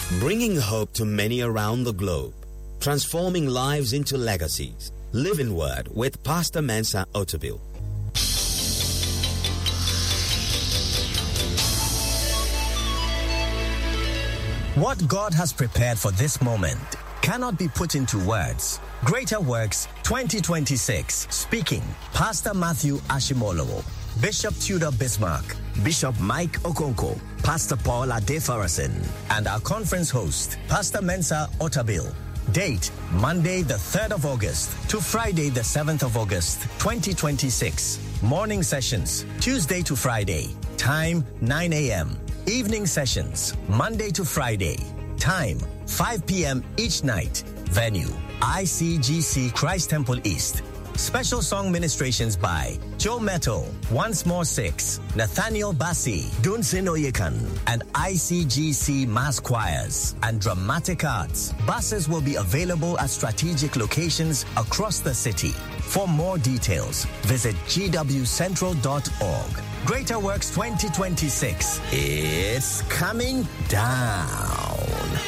bringing hope to many around the globe, transforming lives into legacies. Living Word with Pastor Mensa Otabil. What God has prepared for this moment cannot be put into words. Greater Works 2026. Speaking, Pastor Matthew Ashimolowo, Bishop Tudor Bismarck, Bishop Mike Okonko, Pastor Paul Adefarasin, and our conference host, Pastor Mensa Otabil. Date, Monday the 3rd of August to Friday the 7th of August, 2026. Morning sessions, Tuesday to Friday. Time, 9 a.m. Evening sessions, Monday to Friday. Time, 5 p.m. each night. Venue, ICGC Christ Temple East. Special song ministrations by Joe Metal, Once More 6, Nathaniel Bassi, Dunsin Oyekan, and ICGC Mass Choirs and Dramatic Arts. Buses will be available at strategic locations across the city. For more details, visit gwcentral.org. Greater Works 2026. It's coming down.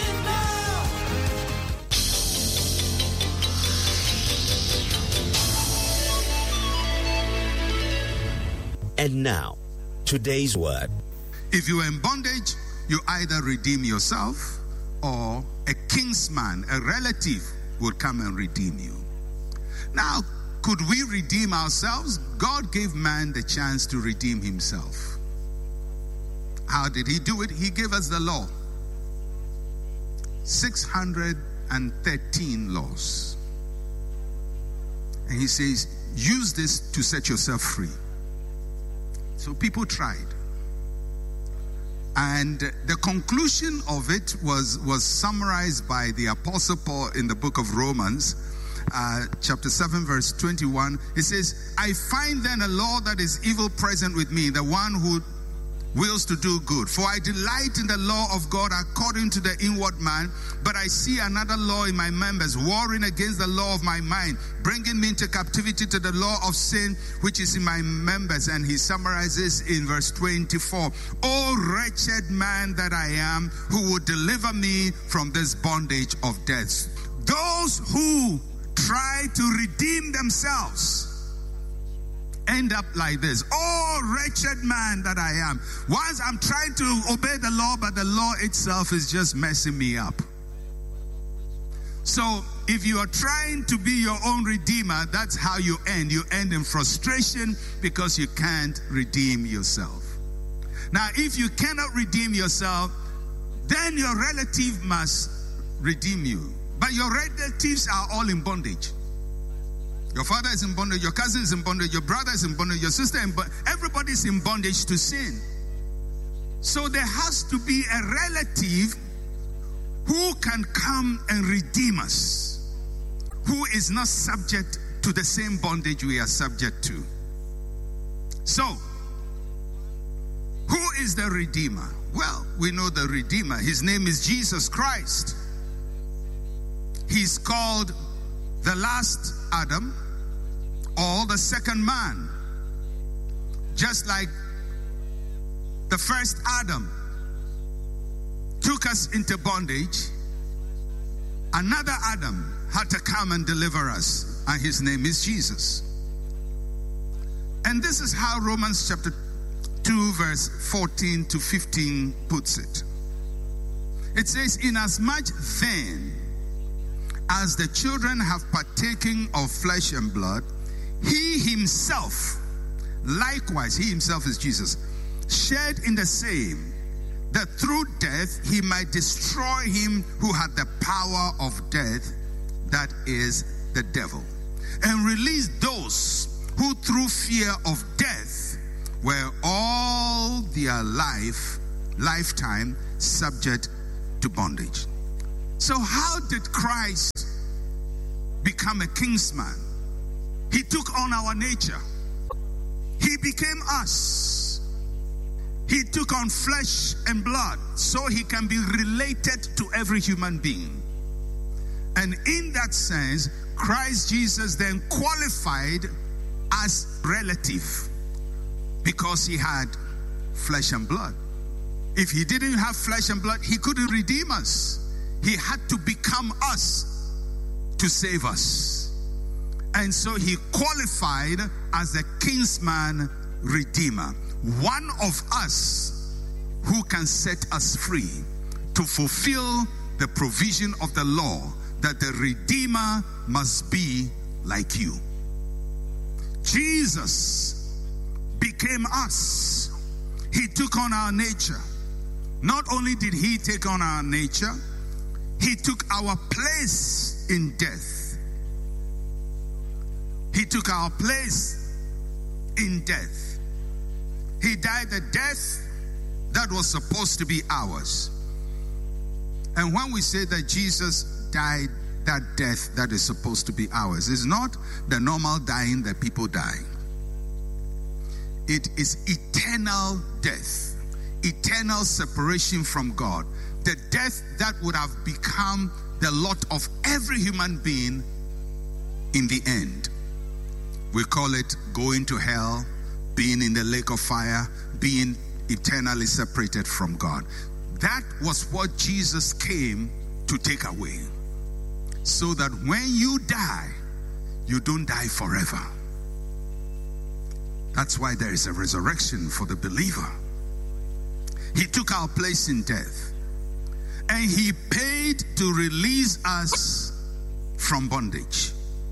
And now, today's word. If you are in bondage, you either redeem yourself or a kinsman, a relative, will come and redeem you. Now, could we redeem ourselves? God gave man the chance to redeem himself. How did he do it? He gave us the law. 613 laws. And he says, use this to set yourself free. So people tried. And the conclusion of it was summarized by the Apostle Paul in the book of Romans, chapter 7, verse 21. It says, I find then a law that is evil present with me, the one who wills to do good. For I delight in the law of God according to the inward man, but I see another law in my members, warring against the law of my mind, bringing me into captivity to the law of sin, which is in my members. And he summarizes in verse 24, O wretched man that I am, who would deliver me from this bondage of death. Those who try to redeem themselves end up like this. Oh, wretched man that I am. Once I'm trying to obey the law, but the law itself is just messing me up. So if you are trying to be your own redeemer, that's how you end. You end in frustration because you can't redeem yourself. Now, if you cannot redeem yourself, then your relative must redeem you. But your relatives are all in bondage. Your father is in bondage, your cousin is in bondage, your brother is in bondage, your sister is in bondage. Everybody's in bondage to sin. So there has to be a relative who can come and redeem us, who is not subject to the same bondage we are subject to. So, who is the Redeemer? Well, we know the Redeemer. His name is Jesus Christ. He's called the last Adam or the second man. Just like the first Adam took us into bondage, another Adam had to come and deliver us, and his name is Jesus. And this is how Romans chapter 2 verse 14 to 15 puts it. It says, inasmuch then as the children have partaken of flesh and blood, he himself, likewise, he himself is Jesus, shared in the same, that through death he might destroy him who had the power of death, that is the devil, and release those who through fear of death were all their lifetime subject to bondage. So how did Christ become a kinsman? He took on our nature. He became us. He took on flesh and blood so he can be related to every human being. And in that sense, Christ Jesus then qualified as relative because he had flesh and blood. If he didn't have flesh and blood, he couldn't redeem us. He had to become us to save us. And so he qualified as a kinsman redeemer. One of us who can set us free to fulfill the provision of the law that the Redeemer must be like you. Jesus became us. He took on our nature. Not only did he take on our nature, he took our place in death. He took our place in death. He died the death that was supposed to be ours. And when we say that Jesus died that death that is supposed to be ours, it's not the normal dying that people die. It is eternal death, eternal separation from God. The death that would have become the lot of every human being in the end. We call it going to hell, being in the lake of fire, being eternally separated from God. That was what Jesus came to take away. So that when you die, you don't die forever. That's why there is a resurrection for the believer. He took our place in death. And he paid to release us from bondage.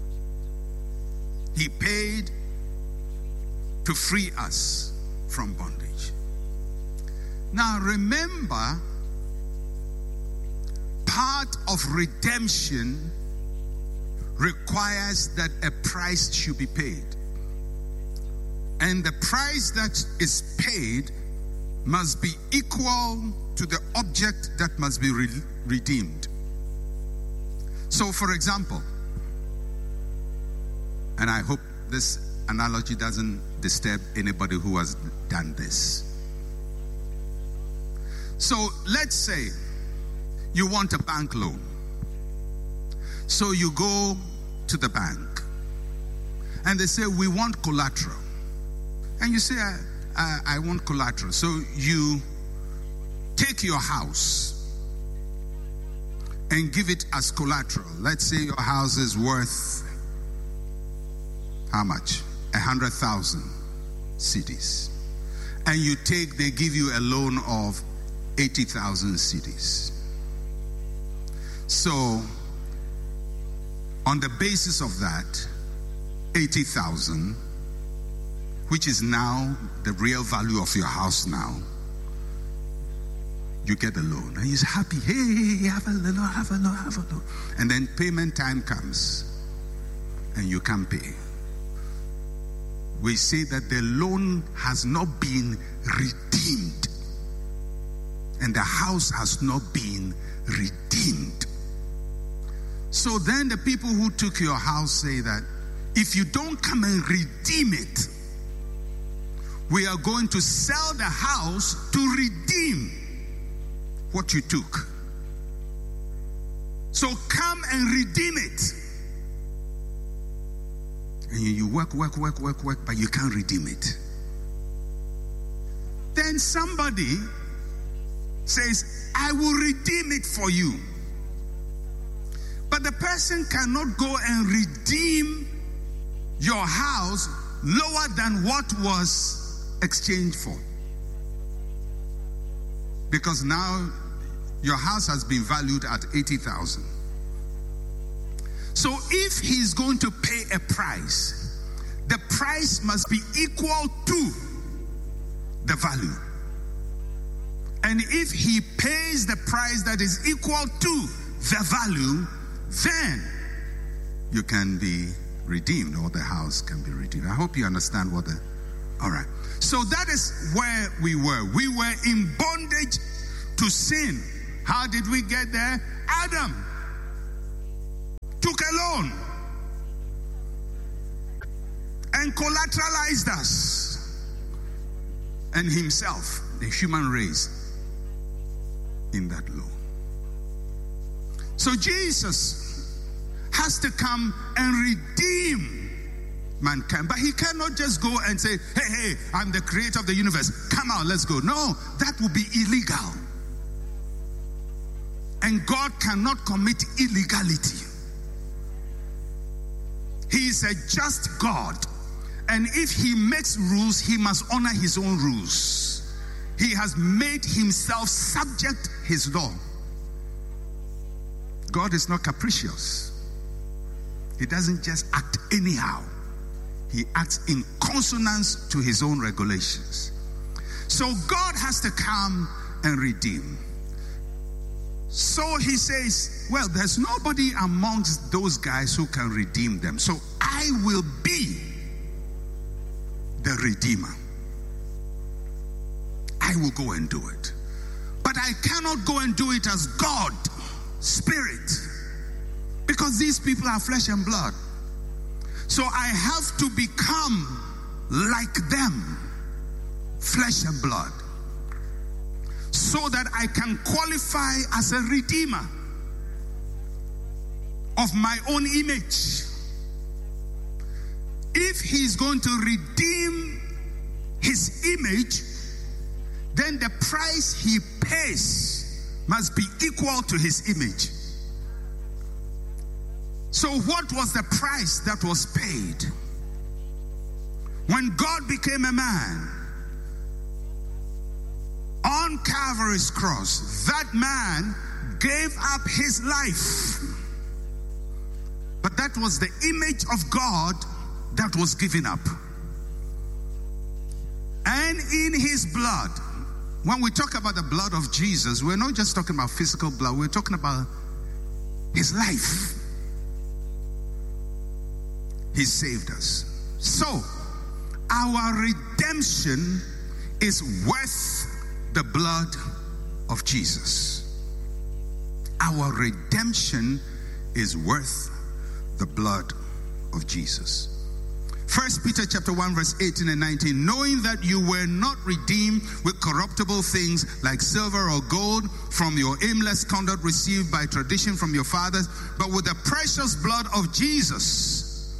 He paid to free us from bondage. Now remember, part of redemption requires that a price should be paid. And the price that is paid must be equal to the object that must be redeemed. So for example, and I hope this analogy doesn't disturb anybody who has done this. So let's say you want a bank loan. So you go to the bank and they say, we want collateral. And you say, I want collateral. So you take your house and give it as collateral. Let's say your house is worth how much? 100,000 cedis. And they give you a loan of 80,000 cedis. So on the basis of that, 80,000, which is now the real value of your house now, you get a loan. And you're happy. Hey, have a loan. And then payment time comes and you can't pay. We say that the loan has not been redeemed. And the house has not been redeemed. So then the people who took your house say that if you don't come and redeem it, we are going to sell the house to redeem what you took. So come and redeem it. And you work, but you can't redeem it. Then somebody says, I will redeem it for you. But the person cannot go and redeem your house lower than what was exchanged for. Because now your house has been valued at 80,000. So if he's going to pay a price, the price must be equal to the value. And if he pays the price that is equal to the value, then you can be redeemed, or the house can be redeemed. I hope you understand what the... All right. So that is where we were. We were in bondage to sin. How did we get there? Adam took a loan and collateralized us and himself, the human race, in that loan. So Jesus has to come and redeem mankind. But he cannot just go and say, hey, I'm the creator of the universe. Come out, let's go. No, that would be illegal. And God cannot commit illegality. He is a just God. And if he makes rules, he must honor his own rules. He has made himself subject his law. God is not capricious. He doesn't just act anyhow. He acts in consonance to his own regulations. So God has to come and redeem. So he says, well, there's nobody amongst those guys who can redeem them. So I will be the redeemer. I will go and do it. But I cannot go and do it as God, Spirit, because these people are flesh and blood. So I have to become like them, flesh and blood, so that I can qualify as a redeemer of my own image. If he's going to redeem his image, then the price he pays must be equal to his image. So what was the price that was paid? When God became a man on Calvary's cross, that man gave up his life. But that was the image of God that was given up. And in his blood, when we talk about the blood of Jesus, we're not just talking about physical blood, we're talking about his life. He saved us. So, our redemption is worth the blood of Jesus. Our redemption is worth the blood of Jesus. 1 Peter chapter 1 verse 18 and 19, knowing that you were not redeemed with corruptible things like silver or gold from your aimless conduct received by tradition from your fathers, but with the precious blood of Jesus.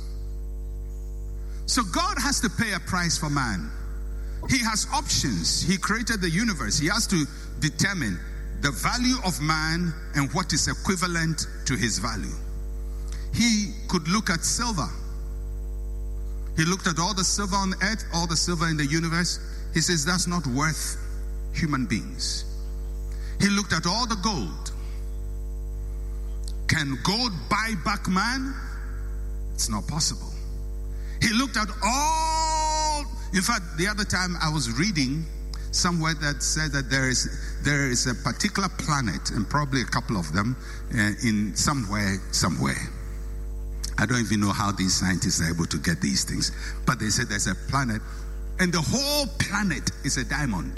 So God has to pay a price for man. He has options. He created the universe. He has to determine the value of man and what is equivalent to his value. He could look at silver. He looked at all the silver on earth, all the silver in the universe. He says that's not worth human beings. He looked at all the gold. Can gold buy back man? It's not possible. He looked at all. In fact, the other time I was reading somewhere that said that there is a particular planet, and probably a couple of them, in somewhere. I don't even know how these scientists are able to get these things. But they said there's a planet, and the whole planet is a diamond.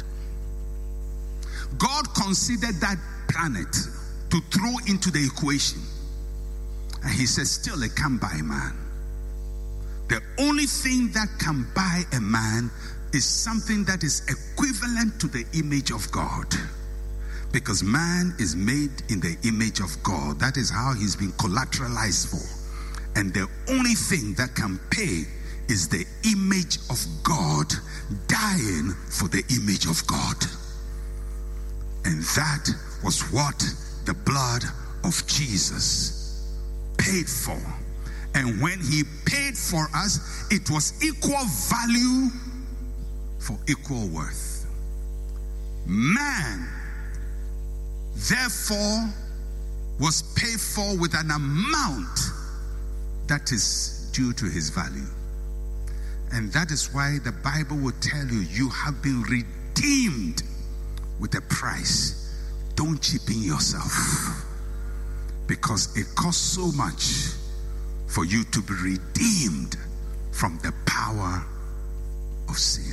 God considered that planet to throw into the equation. And he says, still it can't buy man. The only thing that can buy a man is something that is equivalent to the image of God. Because man is made in the image of God. That is how he's been collateralized for. And the only thing that can pay is the image of God dying for the image of God. And that was what the blood of Jesus paid for. And when he paid for us, it was equal value for equal worth. Man, therefore, was paid for with an amount that is due to his value. And that is why the Bible will tell you, you have been redeemed with a price. Don't cheapen yourself, because it costs so much for you to be redeemed from the power of sin.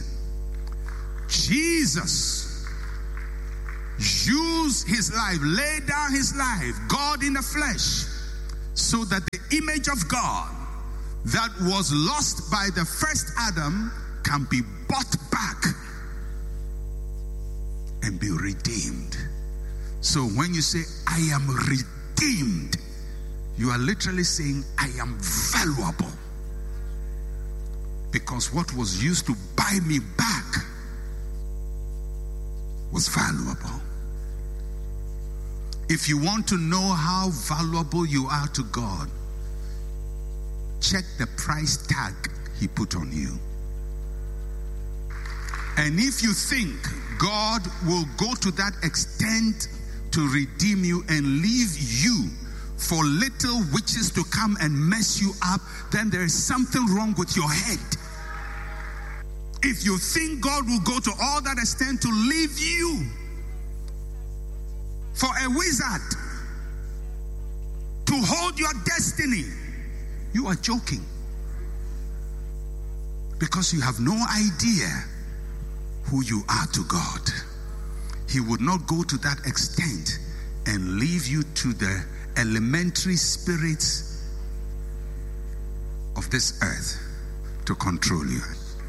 Jesus used his life, laid down his life, God in the flesh, so that the image of God that was lost by the first Adam can be bought back and be redeemed. So when you say, I am redeemed, you are literally saying, I am valuable. because what was used to buy me back was valuable. If you want to know how valuable you are to God, check the price tag he put on you. And if you think God will go to that extent to redeem you and leave you for little witches to come and mess you up, then there is something wrong with your head. If you think God will go to all that extent to leave you for a wizard to hold your destiny, you are joking. Because you have no idea who you are to God. He would not go to that extent and leave you to the elementary spirits of this earth to control you.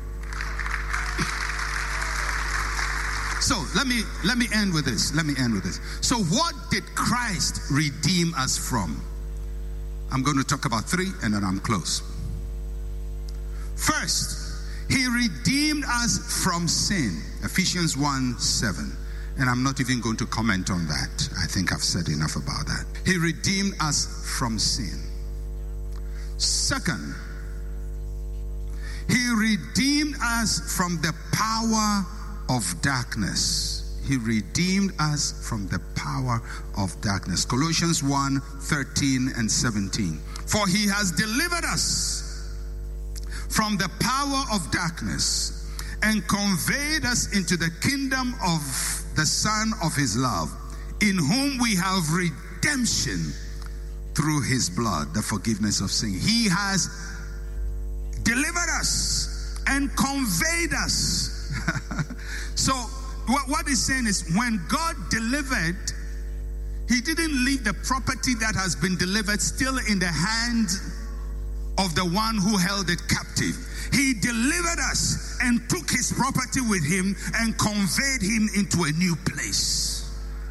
So let me end with this. So what did Christ redeem us from? I'm going to talk about 3 and then I'm close. First, he redeemed us from sin. Ephesians 1:7. And I'm not even going to comment on that. I think I've said enough about that. He redeemed us from sin. Second, he redeemed us from the power of darkness. He redeemed us from the power of darkness. Colossians 1:13 and 17. For he has delivered us from the power of darkness and conveyed us into the kingdom of the Son of his love, in whom we have redemption through his blood, the forgiveness of sin. He has delivered us and conveyed us. So what he's saying is, when God delivered, he didn't leave the property that has been delivered still in the hand of the one who held it captive. He delivered us and took his property with him and conveyed him into a new place.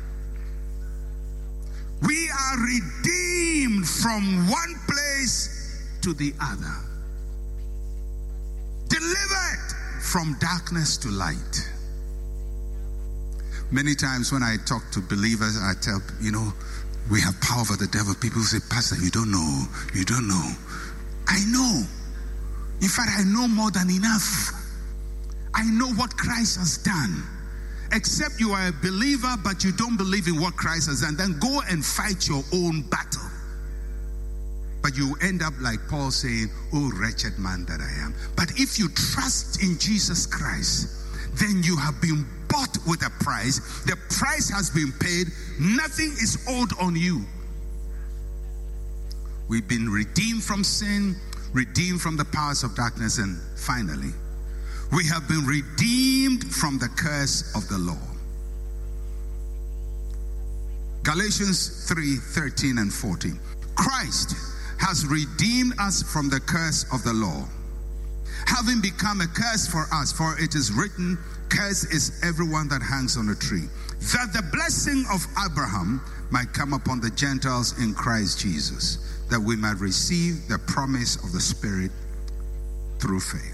We are redeemed from one place to the other. Delivered from darkness to light. Many times when I talk to believers, I tell, we have power over the devil. People say, Pastor, you don't know. I know. In fact, I know more than enough. I know what Christ has done. Except you are a believer, but you don't believe in what Christ has done, then go and fight your own battle. But you end up like Paul saying, oh, wretched man that I am. But if you trust in Jesus Christ, then you have been bought with a price. The price has been paid. Nothing is owed on you. We've been redeemed from sin, redeemed from the powers of darkness, and finally, we have been redeemed from the curse of the law. Galatians 3:13 and 14. Christ has redeemed us from the curse of the law, having become a curse for us, for it is written, cursed is everyone that hangs on a tree, that the blessing of Abraham might come upon the Gentiles in Christ Jesus, that we might receive the promise of the Spirit through faith.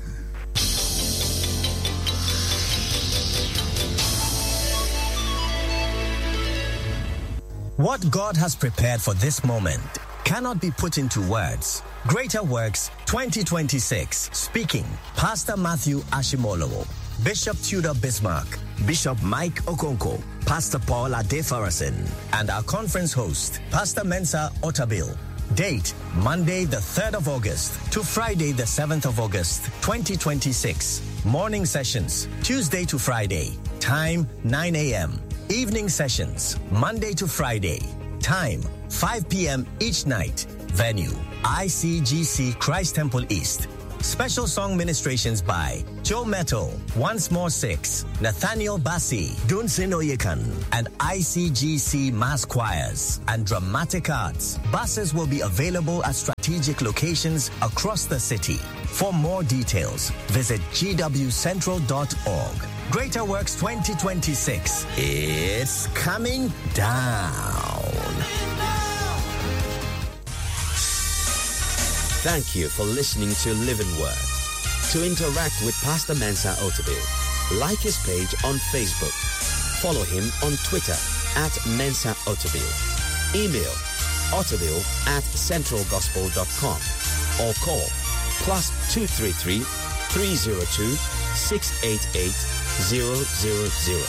What God has prepared for this moment cannot be put into words. Greater Works 2026. Speaking, Pastor Matthew Ashimolowo, Bishop Tudor Bismarck, Bishop Mike Okonkwo, Pastor Paul Adefarasin, and our conference host, Pastor Mensa Otabil. Date, Monday the 3rd of August to Friday the 7th of August, 2026. Morning sessions, Tuesday to Friday. Time, 9 a.m. Evening sessions, Monday to Friday. Time, 5 p.m. each night. Venue, ICGC Christ Temple East. Special song ministrations by Joe Metal, Once More 6, Nathaniel Bassi, Dunsin Oyekan, and ICGC Mass Choirs and Dramatic Arts. Buses will be available at strategic locations across the city. For more details, visit gwcentral.org. Greater Works 2026. It's coming down. Thank you for listening to Living Word. To interact with Pastor Mensa Otabil, like his page on Facebook. Follow him on Twitter @Mensa Otabil. Email otabil@centralgospel.com or call +233 302 688 000.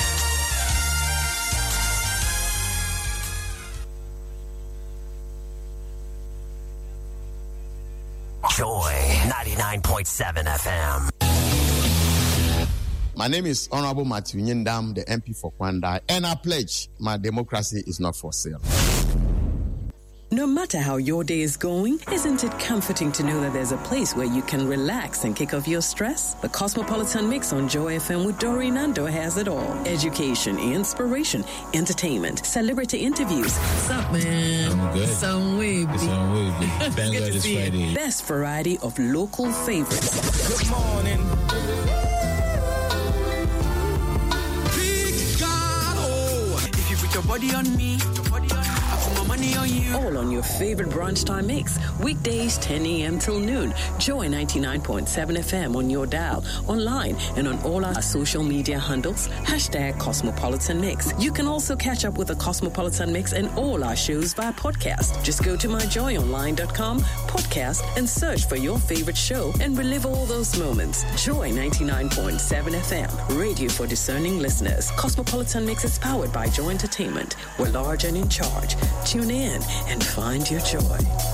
Joy 99.7 FM. My name is Honorable Matthew Nyindam, the MP for Kwanda, and I pledge my democracy is not for sale. No matter how your day is going, isn't it comforting to know that there's a place where you can relax and kick off your stress? The Cosmopolitan Mix on Joy FM with Doreen Nando has it all. Education, inspiration, entertainment, celebrity interviews. What's up, man? I'm good. Some way, Thank God it's Friday. Best variety of local favorites. Good morning. Big God, oh, if you put your body on me, money on you. All on your favorite brunch time mix. Weekdays 10 a.m. till noon. Joy 99.7 FM on your dial, online, and on all our social media handles. #Cosmopolitan Mix. You can also catch up with the Cosmopolitan Mix and all our shows via podcast. Just go to myjoyonline.com, podcast, and search for your favorite show and relive all those moments. Joy 99.7 FM. Radio for discerning listeners. Cosmopolitan Mix is powered by Joy Entertainment. We're large and in charge. Tune in and find your joy.